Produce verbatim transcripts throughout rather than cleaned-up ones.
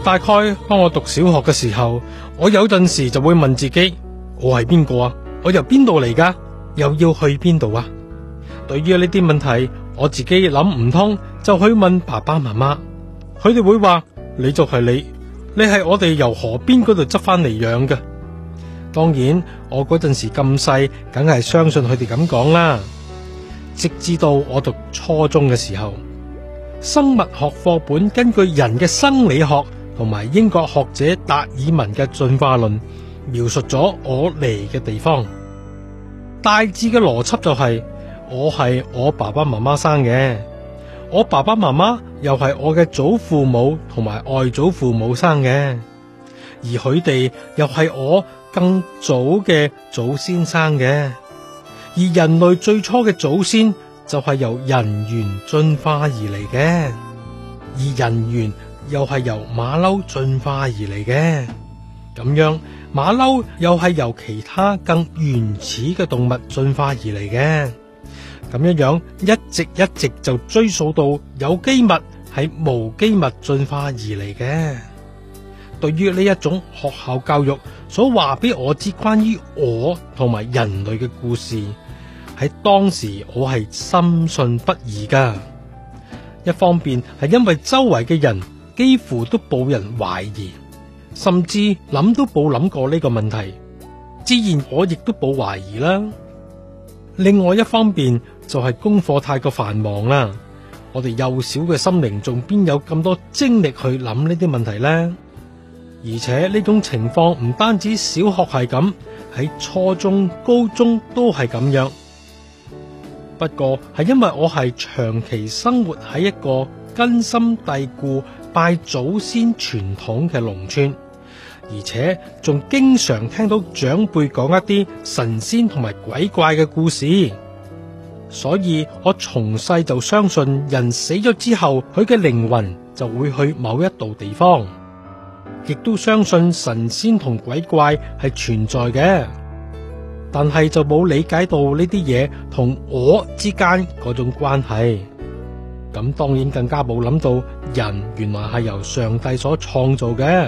大概當我讀小學嘅時候，我有陣時就會問自己，我係邊個啊？我由邊度嚟噶？又要去邊度啊？對於呢啲問題，我自己諗唔通，就去問爸爸媽媽，佢哋會話，你就係你，你係我哋由河邊嗰度執翻嚟養嘅。當然，我嗰陣時咁細，梗係相信佢哋咁講啦。直至到我讀初中嘅時候，生物學課本根據人嘅生理學同埋英國學者達爾文嘅進化論，描述咗我嚟嘅地方。大致嘅邏輯就係，我係我爸爸媽媽生嘅，我爸爸媽媽又係我嘅祖父母同埋外祖父母生嘅，而佢哋又係我更早嘅祖先生嘅。而人類最初嘅祖先就係由人猿進化而嚟嘅，而人猿又係由馬騮進化而嚟嘅。咁樣馬騮又係由其他更原始嘅動物進化而嚟嘅。咁樣樣一直一直就追溯到有機物係無機物進化而嚟嘅。對於呢一種學校教育所話俾我知關於我同埋人類嘅故事，喺當時我係深信不疑噶。一方面係因為周圍嘅人幾乎都冇人懷疑，甚至諗都冇諗過呢個問題，自然我亦都冇懷疑啦。另外一方面就係功課太過繁忙啦，我哋幼小嘅心靈仲邊有咁多精力去諗呢啲問題呢？而且呢種情況唔單止小學係咁，喺初中、高中都係咁樣。不過係因為我係長期生活喺一個根深蒂固拜祖先傳統嘅農村，而且仲經常聽到長輩講一啲神仙同埋鬼怪嘅故事，所以我從細就相信人死咗之後，佢嘅靈魂就會去某一度地方。亦都相信神仙同鬼怪係存在嘅，但係就冇理解到呢啲嘢同我之間嗰種關係。咁當然更加冇諗到人原來係由上帝所創造嘅。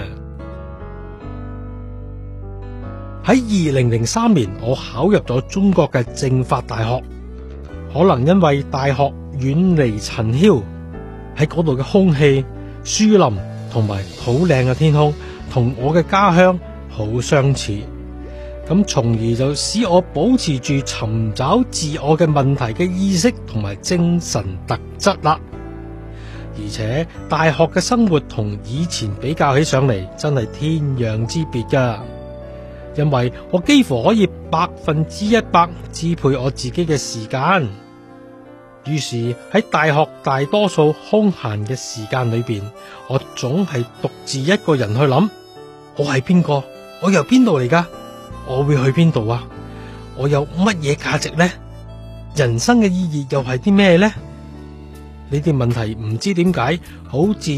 喺二零零三年，我考入咗中國嘅政法大學，可能因為大學遠離塵囂，喺嗰度嘅空氣、樹林同埋好靚嘅天空，同我嘅家鄉好相似，咁從而就使我保持住尋找自我嘅問題嘅意識同埋精神特質啦。而且大學嘅生活同以前比較起上嚟，真係天壤之別噶，因為我幾乎可以百分之一百支配我自己嘅時間。於是喺大學大多數空閒嘅時間裏邊，我總係獨自一個人去諗，我係邊個？我由邊度嚟噶？我會去邊度啊？我有乜嘢價值呢？人生嘅意義又係啲咩呢？呢啲問題唔知點解好自